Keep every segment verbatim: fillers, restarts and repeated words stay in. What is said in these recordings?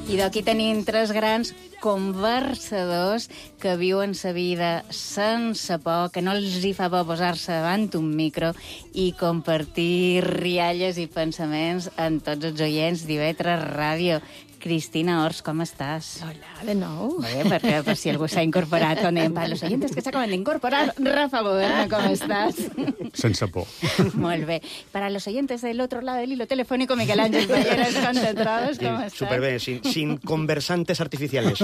I d'aquí tenim tres grans conversadors que viuen sa vida sense por, que no els hi fa por posar-se davant un micro i compartir rialles i pensaments amb tots els oients d'I V tres Ràdio. Cristina Ors, com estàs? Hola, de nou. Bé, perquè per si algú s'ha incorporat o anem. Para los oyentes que s'acaben d'incorporar, Rafa Goberna, com estàs? Sense por. Molt bé. Para los oyentes del otro lado del hilo telefónico, Miguel Ángel Balleras, com te trobes? Com estàs? Superbé, sin, sin conversantes artificiales.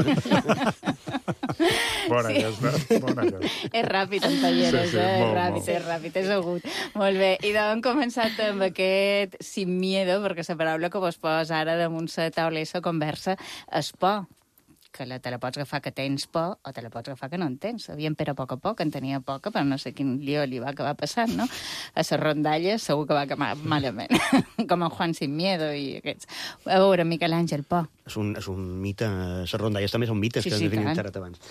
Bona Sí. aquesta, bona aquesta. És ràpid, en Balleras, Sí, sí, eh? És molt, ràpid, molt. és ràpid, és agut. Molt bé. I d'on hem començat amb aquest sin miedo, perquè la paraula que vos posa ara damunt la taula i la conversa és por, que la, te la pots agafar que tens por o te la pots agafar que no en tens. Aviam, però a poc a poc en tenia poca, però no sé quin lío li va acabar passant, no? A les rondalles segur que va acabar malament, com en Juan Sin Miedo i aquests. A veure, Miquel Àngel, por. És un, és un mite, les rondalles també són mites, Sí, que sí, hem definit tant. xerrat abans.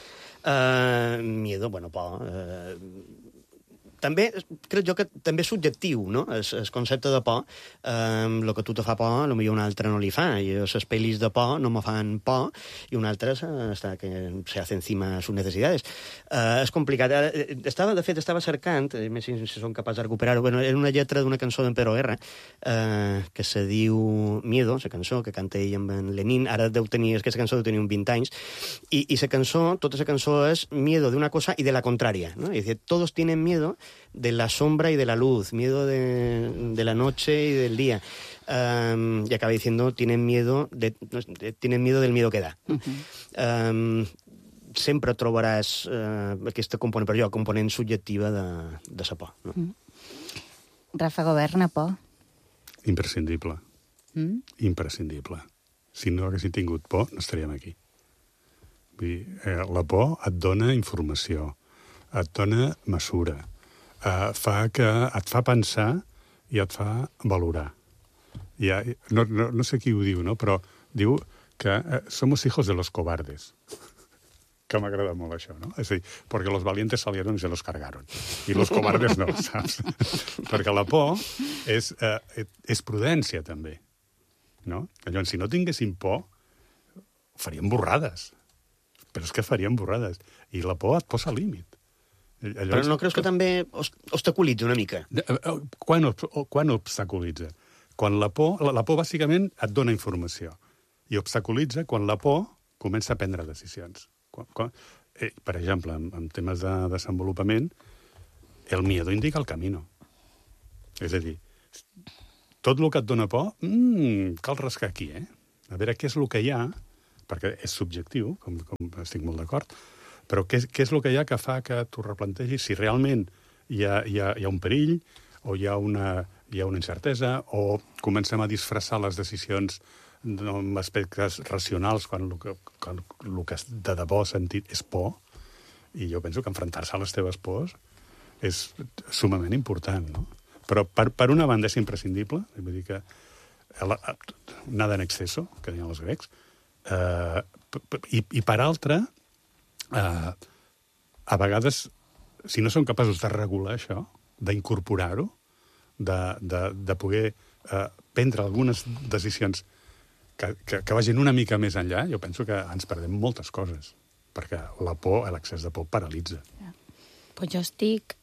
Uh, miedo, bueno, por... Uh, també, crec jo que també és subjectiu, no?, el, el concepte de por. El um, que tu te fa por, potser un altre no li fa. I les pel·lis de por no me fan por, i un altre està que se hace encima sus necesidades. Uh, és complicat. Estava, de fet, estava cercant, a més si, si som capaç de recuperar-ho, bueno, era una lletra d'una cançó d'en Pedro Guerra, uh, que se diu Miedo, la cançó que canta ell amb en Lenin. Ara deu tenir, aquesta cançó deu tenir uns vint anys, i, i la cançó, tota la cançó és miedo de una cosa i de la contrària, no? És a dir, todos tienen miedo de la sombra y de la luz, miedo de, de la noche y del día. Um, y acaba diciendo, tienen miedo, de, de, tienen miedo del miedo que da. Uh -huh. um, sempre trobaràs uh, aquesta component, per jo, component subjectiva de, de sa por. No? Uh -huh. Rafa Goberna, por. Imprescindible. Mm? Imprescindible. Si no haguéssim tingut por, no estaríem aquí. Vull dir, eh, la por et dona informació, et dona mesura, eh, fa que et fa pensar i et fa valorar. Ja, no, no, no sé qui ho diu, no? Però diu que eh, somos hijos de los cobardes. Que m'agrada molt això, no? És a dir, perquè los valientes salieron y se los cargaron. I los cobardes no, saps? Perquè la por és, eh, és prudència, també. No? Llavors, si no tinguéssim por, faríem borrades. Però és que faríem borrades. I la por et posa límit. Llavors, però no creus que també obstaculitza una mica? Quan, quan obstaculitza? Quan la por, la, la por bàsicament et dona informació. I obstaculitza quan la por comença a prendre decisions. Quan, quan, eh, per exemple, en, en temes de desenvolupament, el miedo indica el camino. És a dir, tot el que et dona por, mmm, cal rascar aquí, eh? A veure què és el que hi ha, perquè és subjectiu, com, com estic molt d'acord, però què, què és el que hi ha que fa que tu replantegis si realment hi ha, hi ha, hi ha un perill, o hi ha una, hi ha una incertesa, o comencem a disfressar les decisions amb aspectes racionals quan el que, quan el que de debò sentit és por, i jo penso que enfrontar-se a les teves pors és sumament important, no? Però per, per una banda és imprescindible, vull dir que nada en exceso, que deien els grecs, eh, i, i per altra, eh, a vegades, si no som capaços de regular això, d'incorporar-ho, de, de, de poder eh, prendre algunes decisions que, que, que vagin una mica més enllà, jo penso que ens perdem moltes coses, perquè la por, l'excés de por, paralitza. Ja. Pues jo estic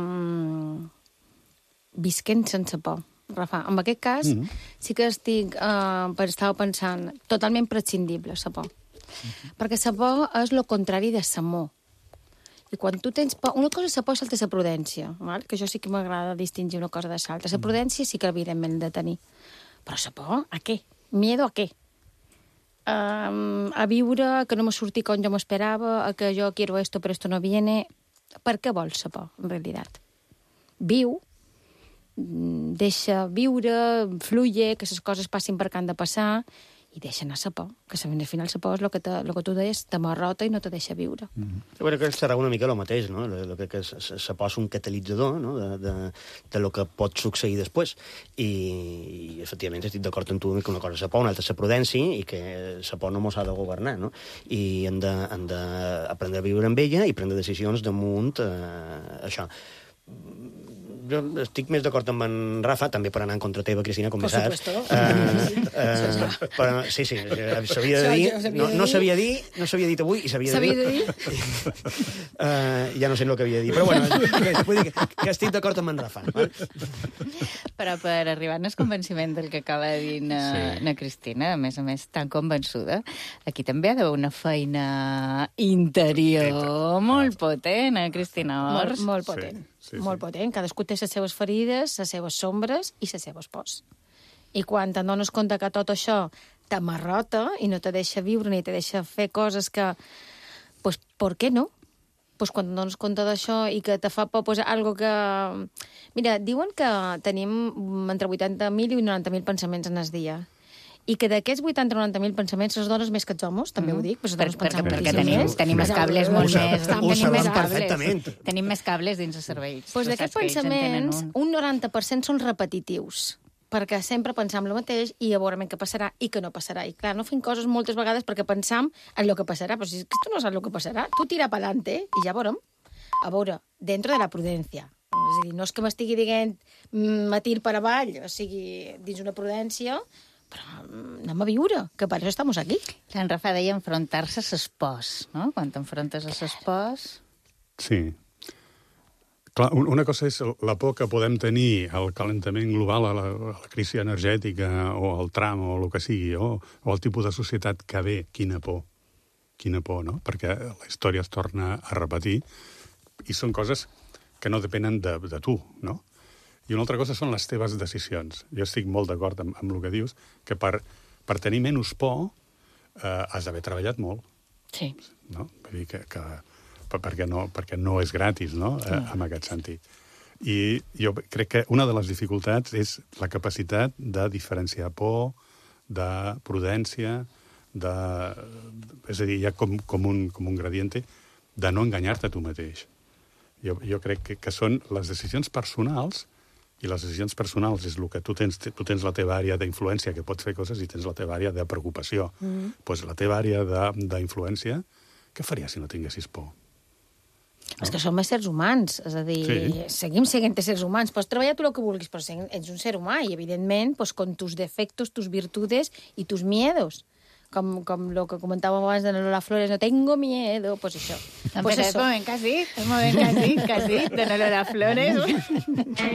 um, visquent sense por, Rafa. En aquest cas, mm -hmm. sí que estic, uh, estava pensant, totalment prescindible, la por. Mm -hmm. Perquè la por és el contrari de l'amor. I quan tu tens por... Una cosa és la por, l'altra és la prudència, val? Que jo sí que m'agrada distingir una cosa de l'altra. La prudència sí que evidentment hem de tenir. Però la por, a què? Miedo a què? Um, a viure, que no me surti com jo m'esperava, a que jo quiero esto, però esto no viene... Per què vols la por, en realitat? Viu, deixa viure, fluye, que les coses passin per que han de passar, i deixa anar la por, que al final la por és el que, te, el que tu deies, t'amarrota i no te deixa viure. Mm -hmm. Jo crec que serà una mica el mateix, no? Lo que la por és un catalitzador, no? de, de, de lo que pot succeir després. I, i efectivament, estic d'acord amb tu que una cosa és la por, una altra és la prudència, i que la por no mos ha de governar, no? I hem d'aprendre a viure amb ella i prendre decisions damunt eh, això. jo estic més d'acord amb en Rafa, també per anar en contra teva, Cristina, com Por bé saps. supuesto. Uh, uh, però, sí, sí, s'havia de dir. No, no s'havia dit, no s'havia dit avui, i s'havia de dir. S'havia de dir? Uh, ja no sé el que havia de dir, però bueno, vull dir que, que estic d'acord amb en Rafa. Val? Però per arribar al convenciment del que acaba de dir na, sí. na Cristina, a més a més tan convençuda, aquí també ha d'haver una feina interior molt potent, eh, Cristina Ors? Molt, molt potent. Sí, sí, molt sí. potent. Cadascú té les seves ferides, les seves sombres i les seves pors. I quan te'n dones compte que tot això t'amarrota i no te deixa viure ni te deixa fer coses que... Pues, ¿por qué no? Pues quan et dones compte d'això i que te fa por, pues, algo que... Mira, diuen que tenim entre vuitanta mil i noranta mil pensaments en el dia. I que d'aquests vuitanta o noranta mil pensaments, les dones més que els homes, també mm. ho dic, però les dones per, pensem perquè, perquè moltíssim tenim, més. tenim més cables Ho molt sab- més... ho tenim sabem més cables. perfectament. Tenim més cables dins els cervells. Pues Tu d'aquests saps que ells en tenen pensaments, un. un noranta per cent són repetitius, perquè sempre pensam el mateix i a veure què passarà i què no passarà. I clar, no fem coses moltes vegades perquè pensam en el que passarà, però si és que tu no saps el que passarà, tu tira pa'lante i ja veurem. A veure, dentro de la prudència. És a dir, no és que m'estigui dient matir per avall, o sigui, dins una prudència, però anem a viure, que per això estem aquí. En Rafa deia enfrontar-se a ses pors, no? Quan t'enfrontes a ses pors... Sí. Clar, un- una cosa és la por que podem tenir al calentament global, a la, a la crisi energètica, o al tram, o el que sigui, o, o al tipus de societat que ve. Quina por. Quina por, no? Perquè la història es torna a repetir i són coses que no depenen de, de tu, no? I una altra cosa són les teves decisions. Jo estic molt d'acord amb, amb el que dius, que per, per tenir menys por eh, has d'haver treballat molt, Sí. no? Vull dir que, que, per- perquè, no, perquè no és gratis, no?, eh, en aquest sentit. I jo crec que una de les dificultats és la capacitat de diferenciar por, de prudència, de... És a dir, hi ha com, com, un, com un gradiente de no enganyar-te a tu mateix. Jo, jo crec que, que són les decisions personals, i les decisions personals és el que tu tens, tu tens la teva àrea d'influència, que pots fer coses, i tens la teva àrea de preocupació. Mm. Pues la teva àrea de- d'influència, què faries si no tinguessis por? No? És que som éssers humans, és a dir, Sí. seguim sent éssers humans. Pots treballar tu el que vulguis, però ets un ser humà i, evidentment, pues, con tus defectos, tus virtudes y tus miedos. Com, com lo que comentàvem abans de Lola Flores, no tengo miedo, pues això. No, Pues però és eso. un moment que has dit, un moment que has dit, que has dit, de Lola Flores.